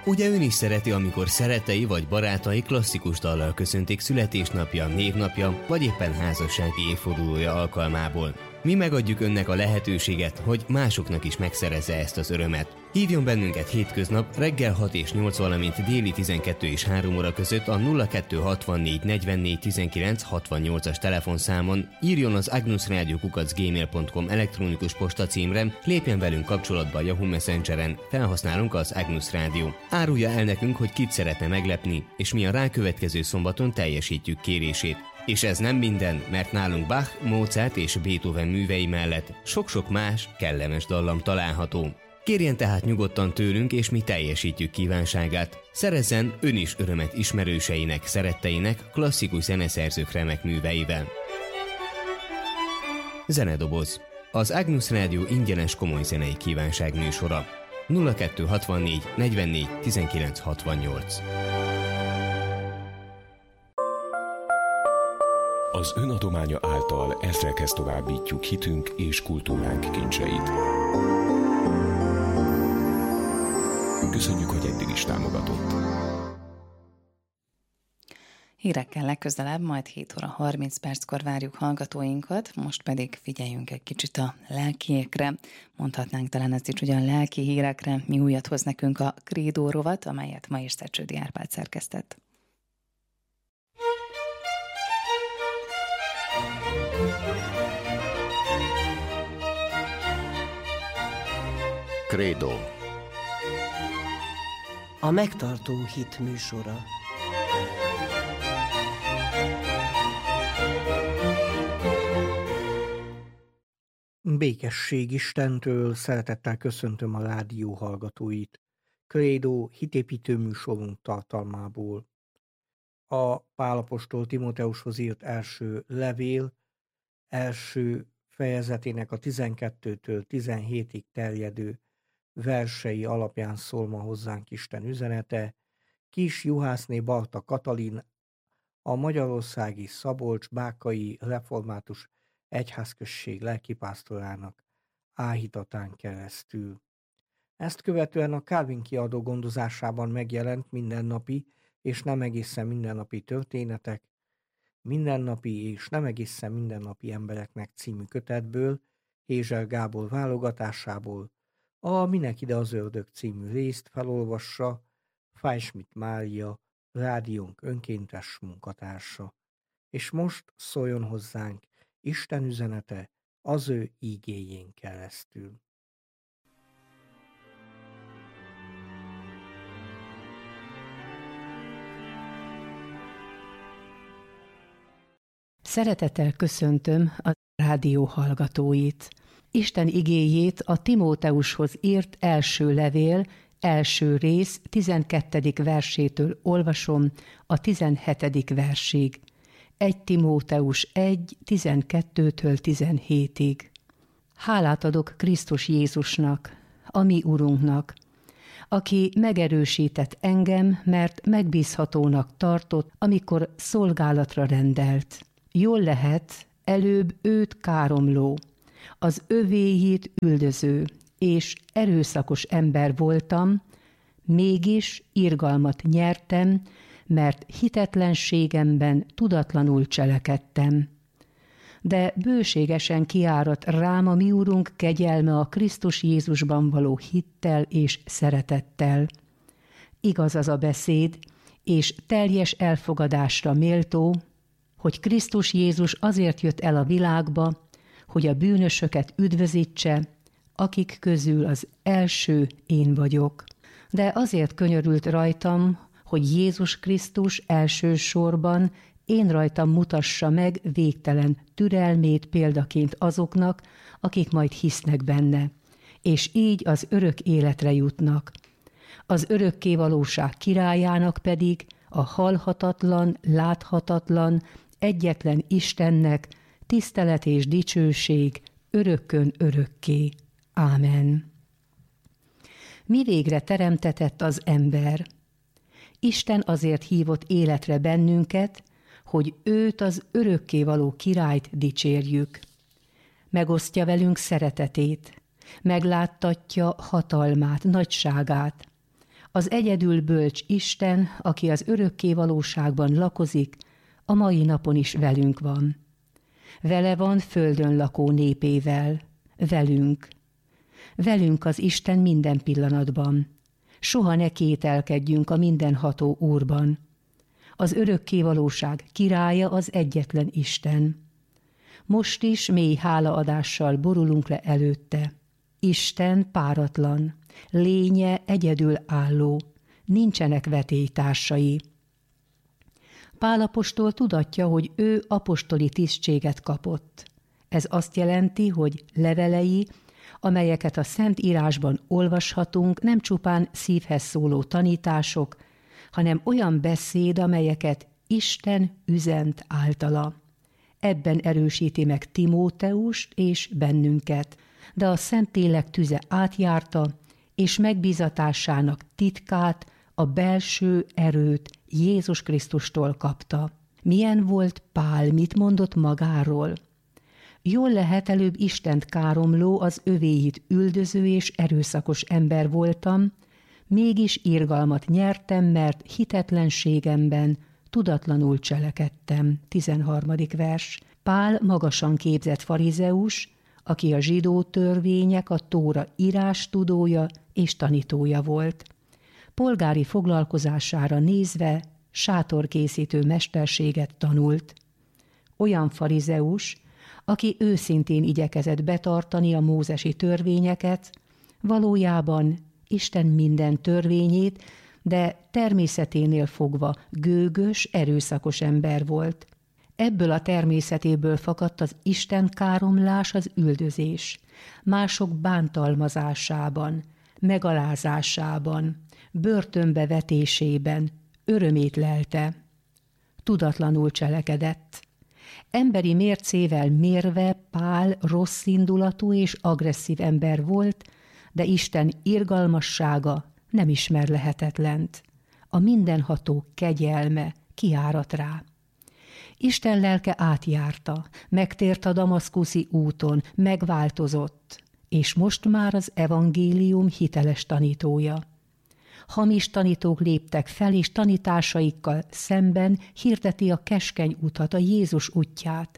Ugye ön is szereti, amikor szerettei vagy barátai klasszikus dallal köszöntik születésnapja, névnapja, vagy éppen házassági évfordulója alkalmából. Mi megadjuk önnek a lehetőséget, hogy másoknak is megszerezze ezt az örömet. Hívjon bennünket hétköznap reggel 6 és 8, valamint déli 12 és 3 óra között a 0264 44 19 68-as telefonszámon, írjon az agnusradio@gmail.com elektronikus postacímre, lépjen velünk kapcsolatba a Yahoo Messengeren, felhasználunk az Agnus Rádió. Árulja el nekünk, hogy kit szeretne meglepni, és mi a rákövetkező szombaton teljesítjük kérését. És ez nem minden, mert nálunk Bach, Mozart és Beethoven művei mellett sok-sok más, kellemes dallam található. Kérjen tehát nyugodtan tőlünk, és mi teljesítjük kívánságát. Szerezzen ön is örömet ismerőseinek, szeretteinek, klasszikus zeneszerzők remek műveivel. Zenedoboz. Az Agnus Rádió ingyenes komoly zenei kívánság műsora. 0264 44 19 68. Az ön adománya által ezrekhez továbbítjuk hitünk és kultúránk kincseit. Köszönjük, hogy eddig is támogatott. Hírekkel legközelebb, majd 7 óra 30 perckor várjuk hallgatóinkat, most pedig figyeljünk egy kicsit a lelkiekre. Mondhatnánk talán ezt is, hogy a lelki hírekre mi újat hoz nekünk a Credo rovat, amelyet ma is Szecsődi Árpád szerkesztett. Credo. A megtartó hit műsora. Békesség Istentől, szeretettel köszöntöm a rádió hallgatóit. Credo hitépítő műsorunk tartalmából. A Pál apostol Timóteushoz írt első levél, első fejezetének a 12-től 17-ig terjedő versei alapján szól ma hozzánk Isten üzenete. Kis Juhászné Barta Katalin, a magyarországi Szabolcs-Bákai Református Egyházközség lelkipásztorának áhítatán keresztül. Ezt követően a Calvin kiadó gondozásában megjelent Mindennapi és nem egészen mindennapi történetek, Mindennapi és nem egészen mindennapi embereknek című kötetből, Hézser Gábor válogatásából a Minek ide az ördög című részt felolvassa Fájsmit Mária, rádiónk önkéntes munkatársa. És most szóljon hozzánk Isten üzenete az ő ígéjén keresztül. Szeretettel köszöntöm a rádió hallgatóit. Isten igéjét a Timóteushoz írt első levél, első rész 12. versétől olvasom a 17. versig. 1 Timóteus 1, 12-től 17-ig. Hálát adok Krisztus Jézusnak, a mi Urunknak, aki megerősített engem, mert megbízhatónak tartott, amikor szolgálatra rendelt. Jól lehet, előbb őt káromló, az övéit üldöző és erőszakos ember voltam, mégis irgalmat nyertem, mert hitetlenségemben tudatlanul cselekedtem. De bőségesen kiáradt rám a mi Urunk kegyelme a Krisztus Jézusban való hittel és szeretettel. Igaz az a beszéd, és teljes elfogadásra méltó, hogy Krisztus Jézus azért jött el a világba, hogy a bűnösöket üdvözítse, akik közül az első én vagyok. De azért könyörült rajtam, hogy Jézus Krisztus elsősorban én rajtam mutassa meg végtelen türelmét példaként azoknak, akik majd hisznek benne, és így az örök életre jutnak. Az örökké valóság királyának pedig a halhatatlan, láthatatlan, egyetlen Istennek tisztelet és dicsőség örökkön örökké. Ámen. Mi végre teremtetett az ember? Isten azért hívott életre bennünket, hogy őt az örökkévaló királyt dicsérjük. Megosztja velünk szeretetét, megláttatja hatalmát, nagyságát. Az egyedül bölcs Isten, aki az örökké valóságban lakozik, a mai napon is velünk van. Vele van földön lakó népével, velünk. Velünk az Isten minden pillanatban. Soha ne kételkedjünk a mindenható Úrban. Az örökké valóság királya az egyetlen Isten. Most is mély hálaadással borulunk le előtte. Isten páratlan, lénye egyedül álló, nincsenek vetélytársai. Pál apostol tudatja, hogy ő apostoli tisztséget kapott. Ez azt jelenti, hogy levelei, amelyeket a Szent Írásban olvashatunk, nem csupán szívhez szóló tanítások, hanem olyan beszéd, amelyeket Isten üzent általa. Ebben erősíti meg Timóteust és bennünket, de a Szentlélek tüze átjárta, és megbízatásának titkát, a belső erőt Jézus Krisztustól kapta. Milyen volt Pál, mit mondott magáról? Jól lehet, előbb Istent káromló, az övéit üldöző és erőszakos ember voltam, mégis irgalmat nyertem, mert hitetlenségemben tudatlanul cselekedtem. 13. vers. Pál magasan képzett farizeus, aki a zsidó törvények, a Tóra írástudója és tanítója volt. Polgári foglalkozására nézve sátorkészítő mesterséget tanult. Olyan farizeus, aki őszintén igyekezett betartani a mózesi törvényeket, valójában Isten minden törvényét, de természeténél fogva gőgös, erőszakos ember volt. Ebből a természetéből fakadt az Isten káromlás, az üldözés, mások bántalmazásában, megalázásában, börtönbe vetésében örömét lelte. Tudatlanul cselekedett. Emberi mércével mérve Pál rosszindulatú és agresszív ember volt, de Isten irgalmassága nem ismer lehetetlent. A mindenható kegyelme kiárat rá. Isten lelke átjárta, megtért a damaszkuszi úton, megváltozott, és most már az evangélium hiteles tanítója. Hamis tanítók léptek fel, és tanításaikkal szemben hirdeti a keskeny utat, a Jézus útját.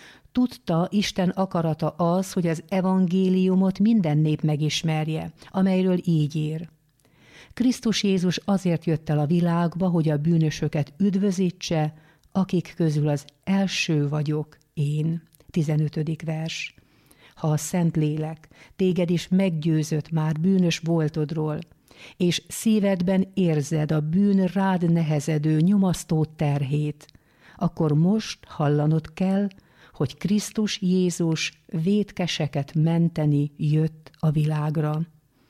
Tudta, Isten akarata az, hogy az evangéliumot minden nép megismerje, amelyről így ír. Krisztus Jézus azért jött el a világba, hogy a bűnösöket üdvözítse, akik közül az első vagyok én. 15. vers. Ha a Szentlélek téged is meggyőzött már bűnös voltodról, és szívedben érzed a bűn rád nehezedő nyomasztó terhét, akkor most hallanod kell, hogy Krisztus Jézus vétkeseket menteni jött a világra.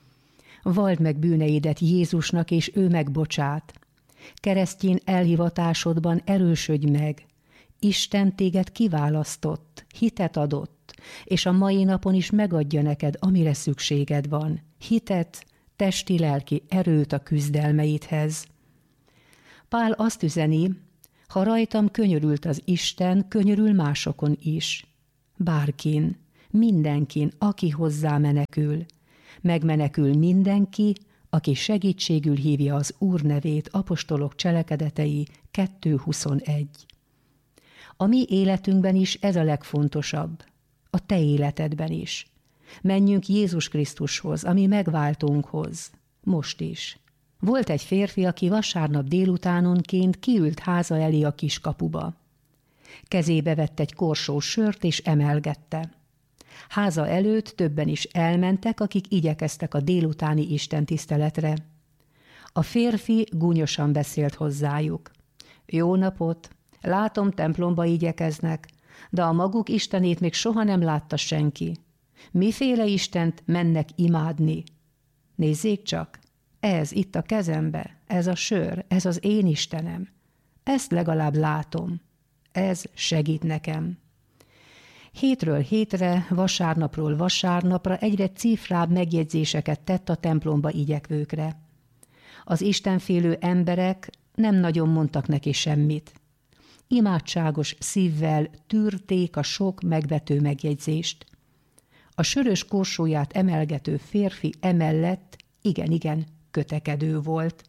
Valld meg bűneidet Jézusnak, és ő megbocsát. Keresztjén elhivatásodban erősödj meg. Isten téged kiválasztott, hitet adott, és a mai napon is megadja neked, amire szükséged van. Hitet, testi-lelki erőt a küzdelmeidhez. Pál azt üzeni, ha rajtam könyörült az Isten, könyörül másokon is. Bárkin, mindenkin, aki hozzá menekül. Megmenekül mindenki, aki segítségül hívja az Úr nevét. Apostolok cselekedetei 2.21. A mi életünkben is ez a legfontosabb. A te életedben is. Menjünk Jézus Krisztushoz, ami megváltónkhoz. Most is. Volt egy férfi, aki vasárnap délutánonként kiült háza elé a kiskapuba. Kezébe vett egy korsó sört és emelgette. Háza előtt többen is elmentek, akik igyekeztek a délutáni istentiszteletre. A férfi gúnyosan beszélt hozzájuk. Jó napot! Látom, templomba igyekeznek, de a maguk istenét még soha nem látta senki. Miféle istent mennek imádni? Nézzék csak, ez itt a kezembe, ez a sör, ez az én Istenem. Ezt legalább látom. Ez segít nekem. Hétről hétre, vasárnapról vasárnapra egyre cifrább megjegyzéseket tett a templomba igyekvőkre. Az istenfélő emberek nem nagyon mondtak neki semmit. Imádságos szívvel tűrték a sok megvető megjegyzést. A sörös korsóját emelgető férfi emellett igen, kötekedő volt.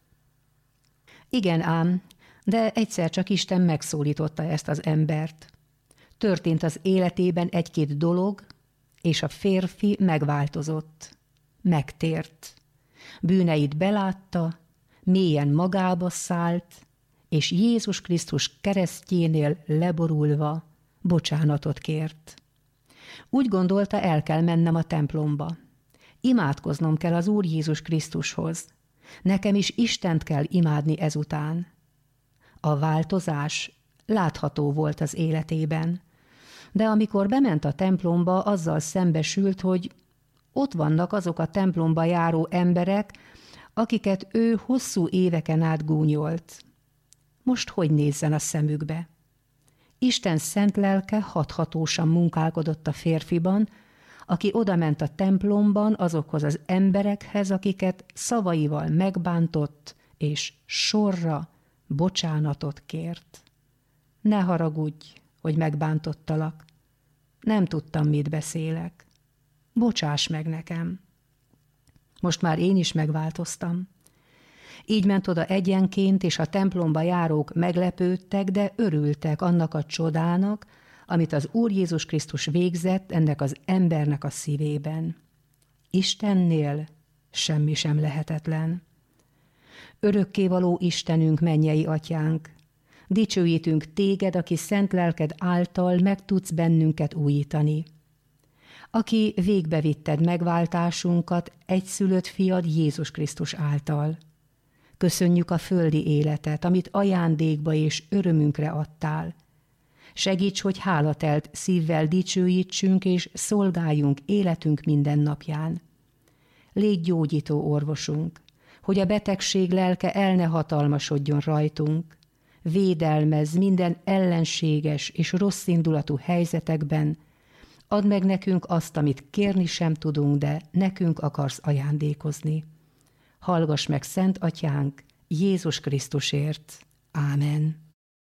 Igen ám, de egyszer csak Isten megszólította ezt az embert. Történt az életében egy-két dolog, és a férfi megváltozott, megtért. Bűneit belátta, mélyen magába szállt, és Jézus Krisztus keresztjénél leborulva bocsánatot kért. Úgy gondolta, el kell mennem a templomba. Imádkoznom kell az Úr Jézus Krisztushoz. Nekem is Istent kell imádni ezután. A változás látható volt az életében, de amikor bement a templomba, azzal szembesült, hogy ott vannak azok a templomba járó emberek, akiket ő hosszú éveken át gúnyolt. Most hogy nézzen a szemükbe? Isten szent lelke hathatósan munkálkodott a férfiban, aki odament a templomban azokhoz az emberekhez, akiket szavaival megbántott, és sorra bocsánatot kért. Ne haragudj, hogy megbántottalak. Nem tudtam, mit beszélek. Bocsáss meg nekem. Most már én is megváltoztam. Így ment oda egyenként, és a templomba járók meglepődtek, de örültek annak a csodának, amit az Úr Jézus Krisztus végzett ennek az embernek a szívében. Istennél semmi sem lehetetlen. Örökkévaló Istenünk, mennyei atyánk, dicsőítünk téged, aki szent lelked által meg tudsz bennünket újítani. Aki végbevitted megváltásunkat egyszülött fiad Jézus Krisztus által. Köszönjük a földi életet, amit ajándékba és örömünkre adtál. Segíts, hogy hálatelt szívvel dicsőítsünk és szolgáljunk életünk minden napján. Légy gyógyító orvosunk, hogy a betegség lelke el ne hatalmasodjon rajtunk. Védelmezz minden ellenséges és rosszindulatú helyzetekben. Add meg nekünk azt, amit kérni sem tudunk, de nekünk akarsz ajándékozni. Hallgass meg, Szent Atyánk, Jézus Krisztusért. Ámen.